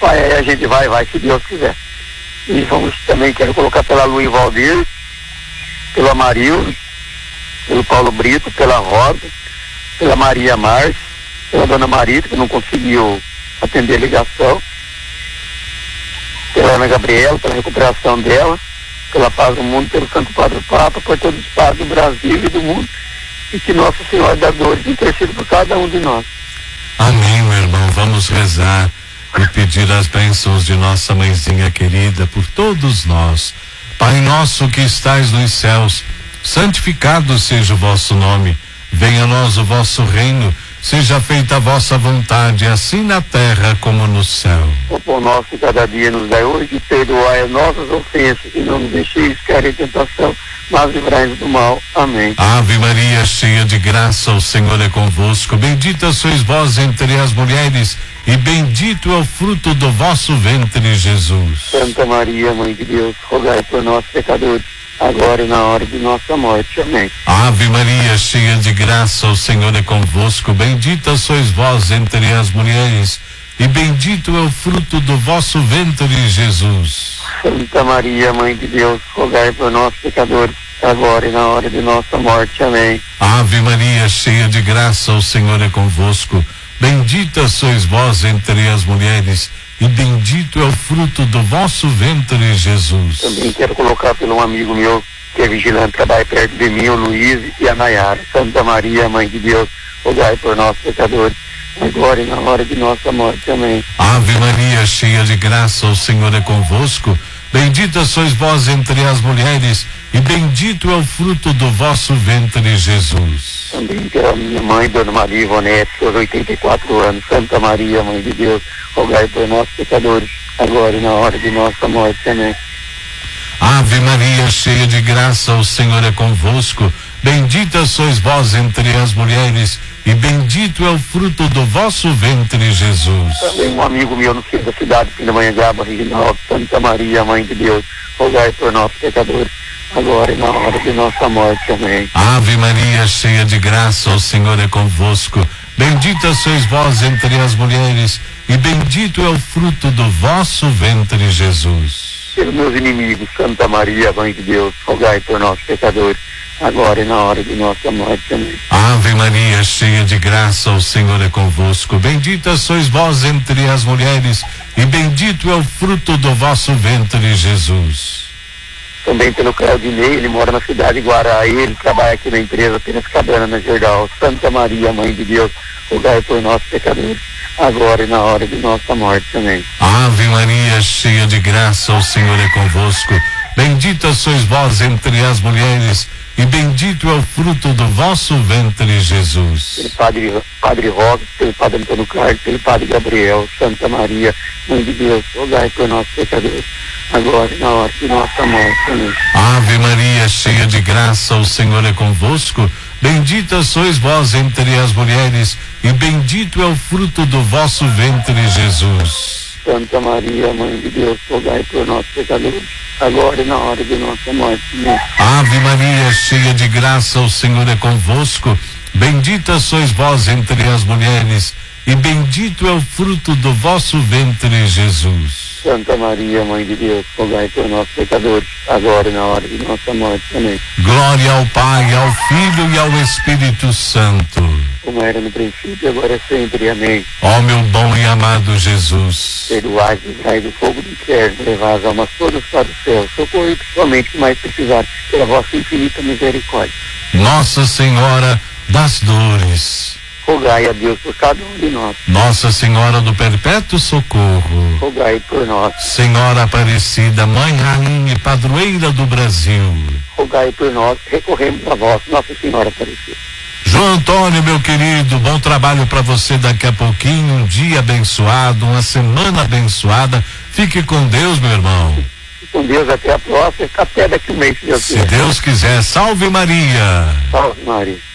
Pai, aí a gente vai, se Deus quiser. E vamos também, quero colocar pela Luiz Valdir, pelo Amarildo, pelo Paulo Brito, pela Rosa, pela Maria Márcia, pela Dona Marita, que não conseguiu atender a ligação, pela Ana Gabriela, pela recuperação dela, pela paz do mundo, pelo Santo Padre Papa, por todos os padres do Brasil e do mundo, e que Nossa Senhora da Dores interceda por cada um de nós. Amém, meu irmão. Vamos rezar e pedir as bênçãos de nossa mãezinha querida por todos nós. Pai nosso que estais nos céus, santificado seja o vosso nome. Venha a nós o vosso reino. Seja feita a vossa vontade, assim na terra como no céu. O pão nosso de cada dia nos dai hoje, perdoai as nossas ofensas e não nos deixeis cair em tentação, mas livrai-nos do mal. Amém. Ave Maria, cheia de graça, o Senhor é convosco. Bendita sois vós entre as mulheres, e bendito é o fruto do vosso ventre, Jesus. Santa Maria, Mãe de Deus, rogai por nós, pecadores, agora e na hora de nossa morte. Amém. Ave Maria, cheia de graça, o Senhor é convosco. Bendita sois vós entre as mulheres, e bendito é o fruto do vosso ventre, Jesus. Santa Maria, Mãe de Deus, rogai por nós, pecadores, agora e na hora de nossa morte. Amém. Ave Maria, cheia de graça, o Senhor é convosco. Bendita sois vós entre as mulheres, e bendito é o fruto do vosso ventre, Jesus. Também quero colocar pelo um amigo meu que é vigilante, trabalha perto de mim, o Luiz e a Nayara. Santa Maria, Mãe de Deus, rogai por nós, pecadores, agora e na hora de nossa morte. Amém. Ave Maria, cheia de graça, o Senhor é convosco. Bendita sois vós entre as mulheres, e bendito é o fruto do vosso ventre, Jesus. Também pela minha mãe, Dona Maria Ivonete, seus 84 anos. Santa Maria, Mãe de Deus, rogai por nós, pecadores, agora e na hora de nossa morte. Amém. Ave Maria, cheia de graça, o Senhor é convosco. Bendita sois vós entre as mulheres, e bendito é o fruto do vosso ventre, Jesus. Também um amigo meu no centro da cidade, Pindamonhangaba, Reginaldo. Santa Maria, Mãe de Deus, rogai por nós, pecadores, agora e na hora de nossa morte. Amém. Ave Maria, cheia de graça, o Senhor é convosco. Bendita sois vós entre as mulheres, e bendito é o fruto do vosso ventre, Jesus. Pelos meus inimigos, Santa Maria, Mãe de Deus, rogai por nós, pecadores, agora e na hora de nossa morte. Amém. Ave Maria, cheia de graça, o Senhor é convosco. Bendita sois vós entre as mulheres, e bendito é o fruto do vosso ventre, Jesus. Também pelo Claudinei, ele mora na cidade de Guaraí, ele trabalha aqui na empresa Piracicabana, na Gerdau. Santa Maria, Mãe de Deus, rogai por nós, pecadores, agora e na hora de nossa morte. Amém. Ave Maria, cheia de graça, o Senhor é convosco. Bendita sois vós entre as mulheres, e bendito é o fruto do vosso ventre, Jesus. Pelo Padre Roque, pelo Padre Antônio Carlos, pelo Padre Gabriel. Santa Maria, Mãe de Deus, rogai por nós, pecadores, agora e na hora de nossa morte. Amém. Ave Maria, cheia de graça, o Senhor é convosco. Bendita sois vós entre as mulheres, e bendito é o fruto do vosso ventre, Jesus. Santa Maria, Mãe de Deus, rogai por nós, pecadores, agora e na hora de nossa morte. Amém. Ave Maria, cheia de graça, o Senhor é convosco. Bendita sois vós entre as mulheres, e bendito é o fruto do vosso ventre, Jesus. Santa Maria, Mãe de Deus, rogai por nós, pecadores, agora e na hora de nossa morte. Amém. Glória ao Pai, ao Filho e ao Espírito Santo, como era no princípio, agora é sempre. Amém. ó meu bom e amado Jesus. Perdoai, livrai do fogo do inferno, levai as almas todas para o céu, socorrei principalmente que mais precisar, pela vossa infinita misericórdia. Nossa Senhora das Dores, rogai a Deus por cada um de nós. Nossa Senhora do Perpétuo Socorro, rogai por nós. Senhora Aparecida, Mãe, Rainha e Padroeira do Brasil, rogai por nós. Recorremos a vós, Nossa Senhora Aparecida. João Antônio, meu querido, bom trabalho para você daqui a pouquinho, um dia abençoado, uma semana abençoada. Fique com Deus, meu irmão. Fique com Deus, até a próxima, até daqui a um mês, se Deus quiser. Se Deus quiser. Salve Maria. Salve Maria.